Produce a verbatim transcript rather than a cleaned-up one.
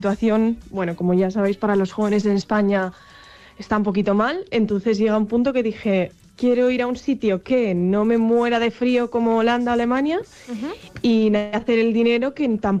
situación, bueno, como ya sabéis, para los jóvenes en España está un poquito mal. Entonces llega un punto que dije, quiero ir a un sitio que no me muera de frío como Holanda o Alemania, uh-huh, y hacer el dinero que tampoco